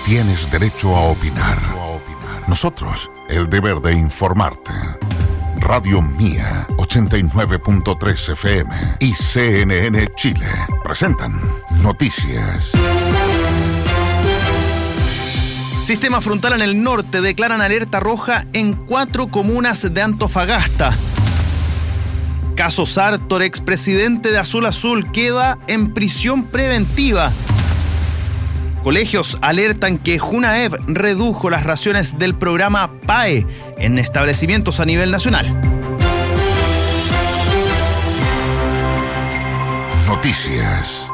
tienes derecho a opinar. Nosotros, el deber de informarte. Radio Mía, 89.3 FM y CNN Chile presentan Noticias. Sistema frontal en el norte, declaran alerta roja en 4 comunas de Antofagasta. Caso Sartor, expresidente de Azul Azul, queda en prisión preventiva. Colegios alertan que Junaev redujo las raciones del programa PAE en establecimientos a nivel nacional. Noticias.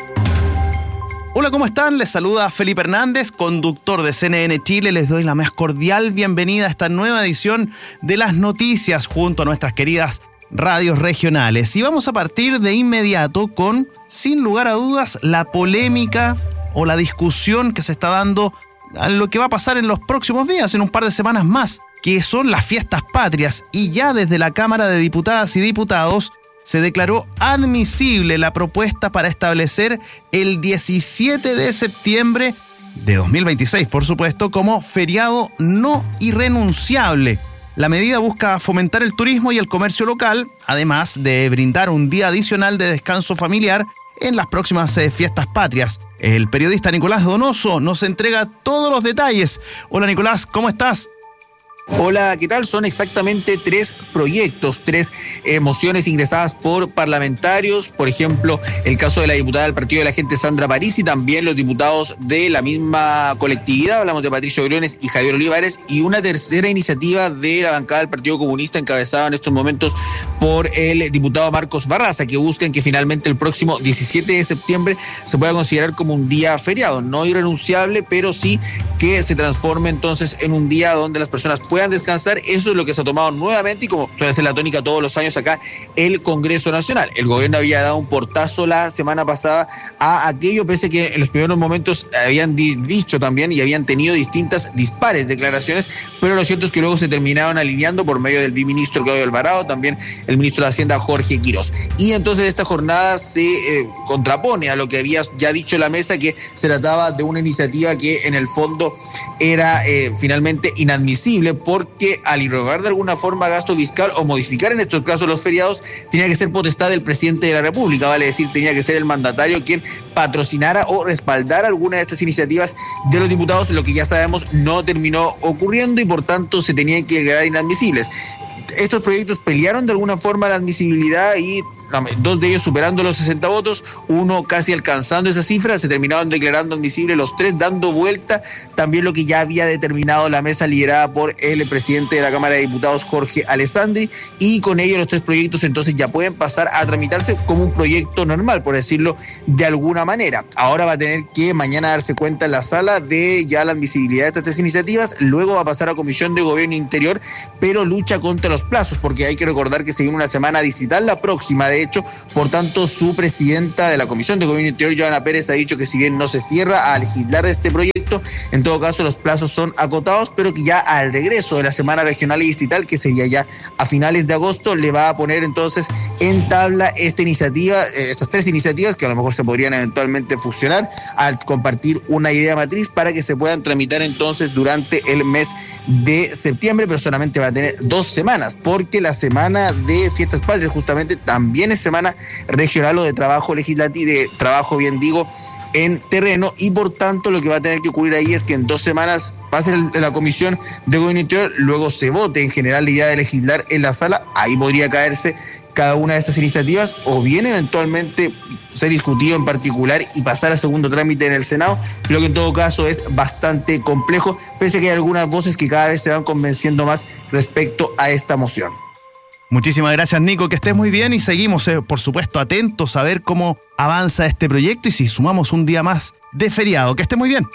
Hola, ¿cómo están? Les saluda Felipe Hernández, conductor de CNN Chile. Les doy la más cordial bienvenida a esta nueva edición de las noticias junto a nuestras queridas radios regionales. Y vamos a partir de inmediato con, sin lugar a dudas, la polémica o la discusión que se está dando a lo que va a pasar en los próximos días, en un par de semanas más, que son las fiestas patrias. Y ya desde la Cámara de Diputadas y Diputados se declaró admisible la propuesta para establecer el 17 de septiembre de 2026, por supuesto, como feriado no irrenunciable. La medida busca fomentar el turismo y el comercio local, además de brindar un día adicional de descanso familiar en las próximas fiestas patrias. El periodista Nicolás Donoso nos entrega todos los detalles. Hola Nicolás, ¿cómo estás? Hola, ¿qué tal? Son exactamente 3 proyectos, 3 mociones ingresadas por parlamentarios. Por ejemplo, el caso de la diputada del Partido de la Gente, Sandra París, y también los diputados de la misma colectividad. Hablamos de Patricio Briones y Javier Olivares. Y una tercera iniciativa de la bancada del Partido Comunista, encabezada en estos momentos por el diputado Marcos Barraza, que buscan que finalmente el próximo 17 de septiembre se pueda considerar como un día feriado, no irrenunciable, pero sí que se transforme entonces en un día donde las personas puedan descansar. Eso es lo que se ha tomado nuevamente, y como suele ser la tónica todos los años acá, el Congreso Nacional. El gobierno había dado un portazo la semana pasada a aquello, pese a que en los primeros momentos habían dicho también y habían tenido distintas dispares declaraciones, pero lo cierto es que luego se terminaron alineando por medio del viceministro Claudio Alvarado, también el ministro de Hacienda Jorge Quirós. Y entonces esta jornada se contrapone a lo que había ya dicho la mesa, que se trataba de una iniciativa que en el fondo era finalmente inadmisible, porque al irrogar de alguna forma gasto fiscal o modificar en estos casos los feriados, tenía que ser potestad del presidente de la República, vale decir, tenía que ser el mandatario quien patrocinara o respaldara alguna de estas iniciativas de los diputados, lo que ya sabemos no terminó ocurriendo y por tanto se tenían que declarar inadmisibles. Estos proyectos pelearon de alguna forma la admisibilidad y 2 de ellos superando los 60 votos, uno casi alcanzando esa cifra. Se terminaron declarando admisibles los 3, dando vuelta también lo que ya había determinado la mesa liderada por el presidente de la Cámara de Diputados, Jorge Alessandri, y con ello los 3 proyectos entonces ya pueden pasar a tramitarse como un proyecto normal, por decirlo de alguna manera. Ahora va a tener que mañana darse cuenta en la sala de ya la admisibilidad de estas 3 iniciativas, luego va a pasar a Comisión de Gobierno Interior, pero lucha contra los plazos, porque hay que recordar que se viene una semana distrital la próxima. De hecho, por tanto, su presidenta de la Comisión de Gobierno Interior, Joana Pérez, ha dicho que si bien no se cierra a legislar este proyecto, en todo caso los plazos son acotados, pero que ya al regreso de la semana regional y distrital, que sería ya a finales de agosto, le va a poner entonces en tabla esta iniciativa, estas 3 iniciativas que a lo mejor se podrían eventualmente fusionar al compartir una idea matriz para que se puedan tramitar entonces durante el mes de septiembre, pero solamente va a tener 2 semanas, porque la semana de fiestas patrias justamente también es semana regional o de trabajo legislativo, de trabajo, bien digo, en terreno, y por tanto lo que va a tener que ocurrir ahí es que en 2 semanas pase la Comisión de Gobierno Interior, luego se vote en general la idea de legislar en la sala. Ahí podría caerse cada una de estas iniciativas, o bien eventualmente ser discutido en particular y pasar a segundo trámite en el Senado, lo que en todo caso es bastante complejo, pese a que hay algunas voces que cada vez se van convenciendo más respecto a esta moción. Muchísimas gracias, Nico, que estés muy bien, y seguimos, por supuesto, atentos a ver cómo avanza este proyecto y si sumamos un día más de feriado. Que estés muy bien.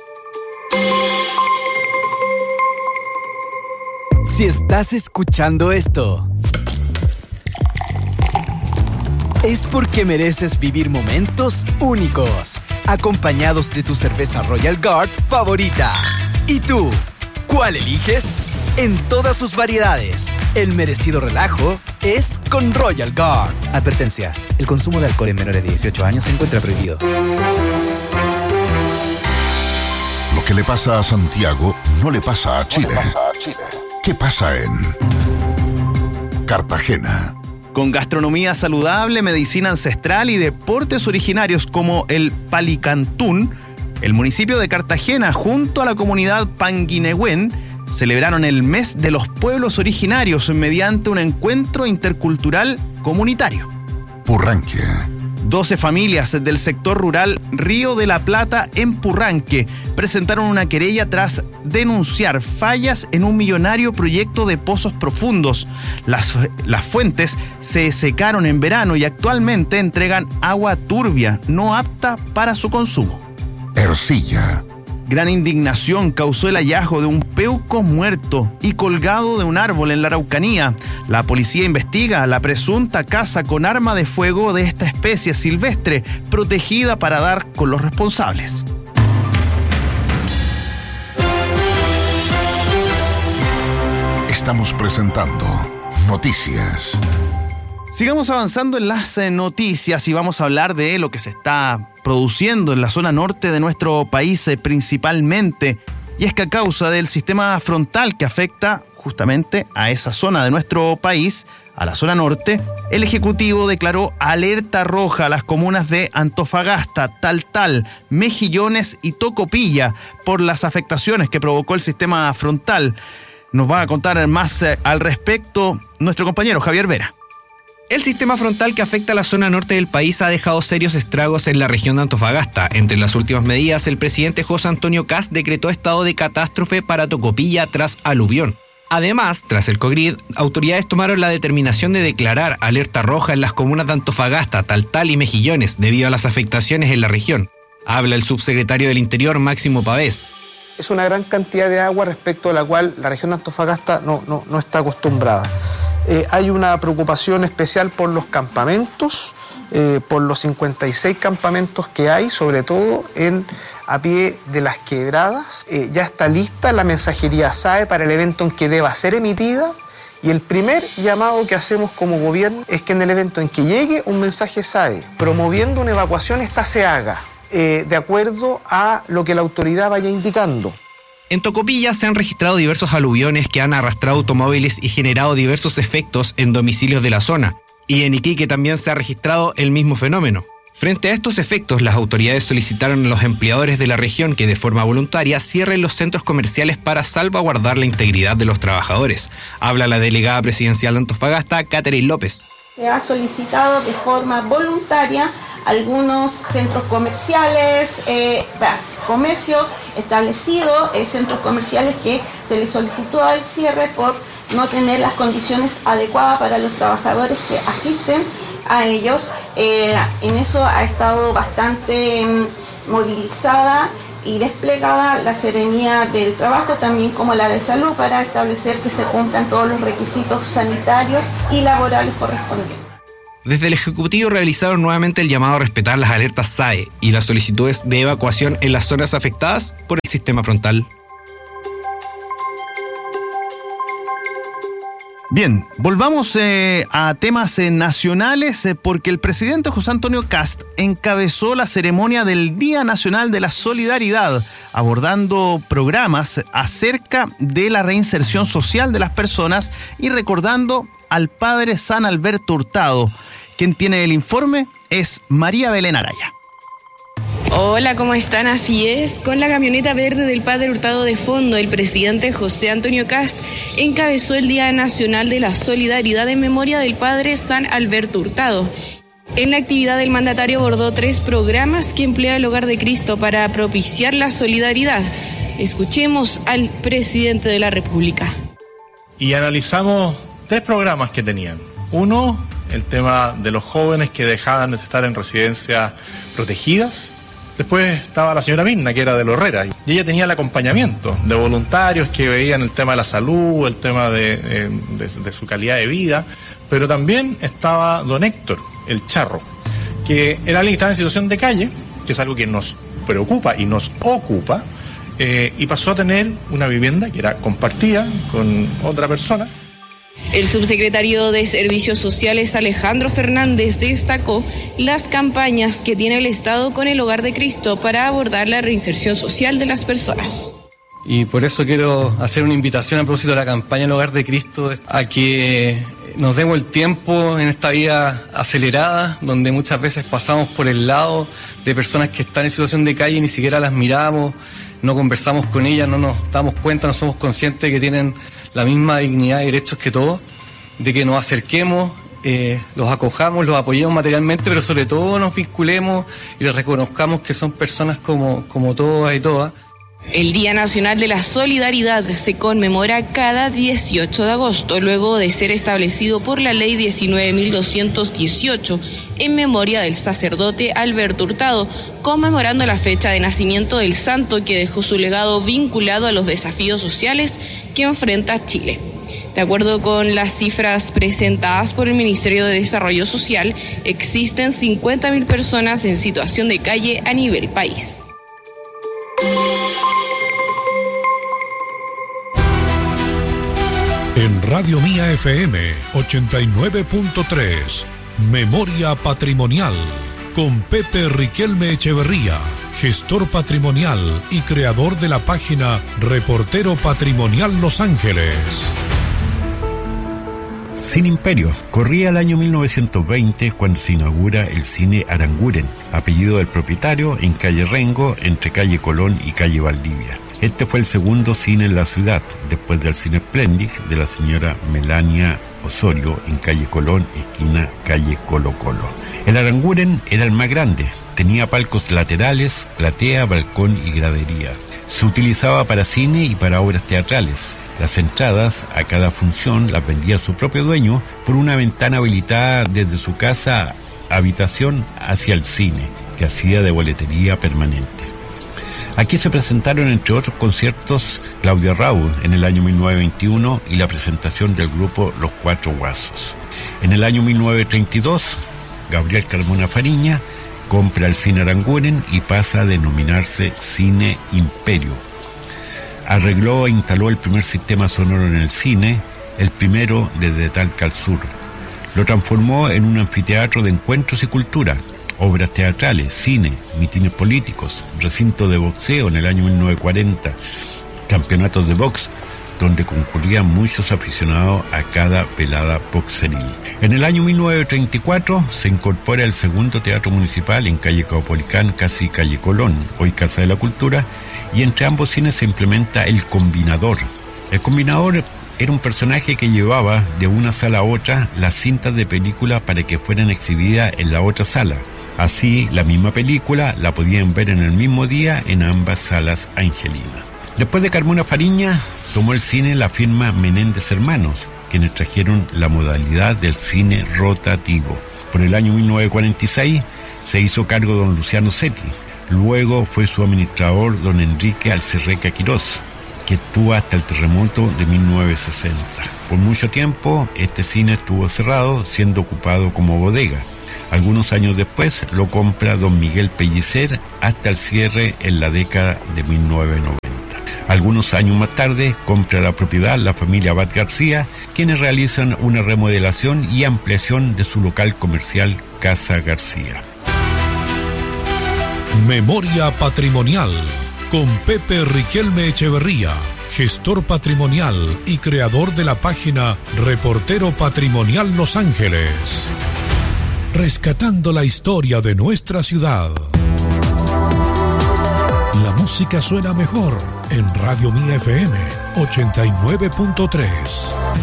Si estás escuchando esto, es porque mereces vivir momentos únicos, acompañados de tu cerveza Royal Guard favorita. ¿Y tú? ¿Cuál eliges? En todas sus variedades, el merecido relajo es con Royal Guard. Advertencia: el consumo de alcohol en menores de 18 años se encuentra prohibido. que le pasa a Santiago no le pasa a Chile. ¿Qué pasa en Cartagena? Con gastronomía saludable, medicina ancestral y deportes originarios como el Palicantún, el municipio de Cartagena, junto a la comunidad Panguinehuen, celebraron el mes de los pueblos originarios mediante un encuentro intercultural comunitario. Purranque. 12 familias del sector rural Río de la Plata en Purranque presentaron una querella tras denunciar fallas en un millonario proyecto de pozos profundos. Las fuentes se secaron en verano y actualmente entregan agua turbia, no apta para su consumo. Ercilla. Gran indignación causó el hallazgo de un peuco muerto y colgado de un árbol en la Araucanía. La policía investiga la presunta caza con arma de fuego de esta especie silvestre, protegida para dar con los responsables. Estamos presentando Noticias. Sigamos avanzando en las noticias y vamos a hablar de lo que se está produciendo en la zona norte de nuestro país principalmente. Y es que a causa del sistema frontal que afecta justamente a esa zona de nuestro país, a la zona norte, el Ejecutivo declaró alerta roja a las comunas de Antofagasta, Taltal, Mejillones y Tocopilla por las afectaciones que provocó el sistema frontal. Nos va a contar más al respecto nuestro compañero Javier Vera. El sistema frontal que afecta a la zona norte del país ha dejado serios estragos en la región de Antofagasta. Entre las últimas medidas, el presidente José Antonio Kast decretó estado de catástrofe para Tocopilla tras aluvión. Además, tras el COVID, autoridades tomaron la determinación de declarar alerta roja en las comunas de Antofagasta, Taltal y Mejillones debido a las afectaciones en la región. Habla el subsecretario del Interior, Máximo Pavés. Es una gran cantidad de agua respecto a la cual la región de Antofagasta no está acostumbrada. Hay una preocupación especial por los campamentos, por los 56 campamentos que hay, sobre todo a pie de las quebradas. Ya está lista la mensajería SAE para el evento en que deba ser emitida. Y el primer llamado que hacemos como gobierno es que en el evento en que llegue un mensaje SAE promoviendo una evacuación, esta se haga de acuerdo a lo que la autoridad vaya indicando. En Tocopilla se han registrado diversos aluviones que han arrastrado automóviles y generado diversos efectos en domicilios de la zona. Y en Iquique también se ha registrado el mismo fenómeno. Frente a estos efectos, las autoridades solicitaron a los empleadores de la región que de forma voluntaria cierren los centros comerciales para salvaguardar la integridad de los trabajadores. Habla la delegada presidencial de Antofagasta, Catherine López. Se ha solicitado de forma voluntaria algunos centros comerciales, comercio establecido, centros comerciales que se les solicitó el cierre por no tener las condiciones adecuadas para los trabajadores que asisten a ellos. En eso ha estado bastante movilizada y desplegada la Seremía del Trabajo, también como la de Salud, para establecer que se cumplan todos los requisitos sanitarios y laborales correspondientes. Desde el Ejecutivo realizaron nuevamente el llamado a respetar las alertas SAE y las solicitudes de evacuación en las zonas afectadas por el sistema frontal. Bien, volvamos a temas nacionales porque el presidente José Antonio Kast encabezó la ceremonia del Día Nacional de la Solidaridad, abordando programas acerca de la reinserción social de las personas y recordando al padre San Alberto Hurtado. Quien tiene el informe es María Belén Araya. Hola, ¿cómo están? Así es, con la camioneta verde del padre Hurtado de fondo, el presidente José Antonio Kast encabezó el Día Nacional de la Solidaridad en memoria del padre San Alberto Hurtado. En la actividad, el mandatario abordó 3 programas que emplea el Hogar de Cristo para propiciar la solidaridad. Escuchemos al presidente de la República. Y analizamos 3 programas que tenían. Uno, el tema de los jóvenes que dejaban de estar en residencias protegidas. Después estaba la señora Mirna, que era de Los Herrera, y ella tenía el acompañamiento de voluntarios que veían el tema de la salud, el tema de su calidad de vida, pero también estaba don Héctor, el charro, que era alguien que estaba en situación de calle, que es algo que nos preocupa y nos ocupa, y pasó a tener una vivienda que era compartida con otra persona, El subsecretario de Servicios Sociales, Alejandro Fernández, destacó las campañas que tiene el Estado con el Hogar de Cristo para abordar la reinserción social de las personas. Y por eso quiero hacer una invitación a propósito de la campaña del Hogar de Cristo, a que nos demos el tiempo en esta vida acelerada, donde muchas veces pasamos por el lado de personas que están en situación de calle y ni siquiera las miramos, no conversamos con ellas, no nos damos cuenta, no somos conscientes de que tienen la misma dignidad y derechos que todos, de que nos acerquemos, los acojamos, los apoyemos materialmente, pero sobre todo nos vinculemos y les reconozcamos que son personas como todas y todas. El Día Nacional de la Solidaridad se conmemora cada 18 de agosto, luego de ser establecido por la Ley 19.218, en memoria del sacerdote Alberto Hurtado, conmemorando la fecha de nacimiento del santo que dejó su legado vinculado a los desafíos sociales que enfrenta Chile. De acuerdo con las cifras presentadas por el Ministerio de Desarrollo Social, existen 50.000 personas en situación de calle a nivel país. En Radio Mía FM 89.3, Memoria Patrimonial, con Pepe Riquelme Echeverría, gestor patrimonial y creador de la página Reportero Patrimonial Los Ángeles. Cine Imperio. Corría el año 1920 cuando se inaugura el Cine Aranguren, apellido del propietario, en calle Rengo, entre calle Colón y calle Valdivia. Este fue el segundo cine en la ciudad, después del Cine Splendid de la señora Melania Osorio, en calle Colón, esquina calle Colo Colo. El Aranguren era el más grande, tenía palcos laterales, platea, balcón y gradería. Se utilizaba para cine y para obras teatrales. Las entradas a cada función las vendía su propio dueño por una ventana habilitada desde su casa habitación hacia el cine, que hacía de boletería permanente. Aquí se presentaron, entre otros conciertos, Claudia Raúl en el año 1921 y la presentación del grupo Los Cuatro Guasos. En el año 1932, Gabriel Carmona Fariña compra el Cine Aranguren y pasa a denominarse Cine Imperio. Arregló e instaló el primer sistema sonoro en el cine, el primero desde Talca al sur. Lo transformó en un anfiteatro de encuentros y cultura, obras teatrales, cine, mítines políticos, recinto de boxeo en el año 1940, campeonatos de box, donde concurrían muchos aficionados a cada velada boxeril. En el año 1934 se incorpora el segundo teatro municipal en calle Caupolicán, casi calle Colón, hoy Casa de la Cultura, y entre ambos cines se implementa el Combinador. El Combinador era un personaje que llevaba de una sala a otra las cintas de película para que fueran exhibidas en la otra sala. Así, la misma película la podían ver en el mismo día en ambas salas angelinas. Después de Carmona Fariña, tomó el cine la firma Menéndez Hermanos, quienes trajeron la modalidad del cine rotativo. Por el año 1946 se hizo cargo don Luciano Setti. Luego fue su administrador don Enrique Alcerreca Quirós, que estuvo hasta el terremoto de 1960. Por mucho tiempo, este cine estuvo cerrado, siendo ocupado como bodega. Algunos años después lo compra don Miguel Pellicer hasta el cierre en la década de 1990. Algunos años más tarde compra la propiedad la familia Abad García, quienes realizan una remodelación y ampliación de su local comercial Casa García. Memoria Patrimonial, con Pepe Riquelme Echeverría, gestor patrimonial y creador de la página Reportero Patrimonial Los Ángeles. Rescatando la historia de nuestra ciudad. La música suena mejor en Radio Mía FM 89.3.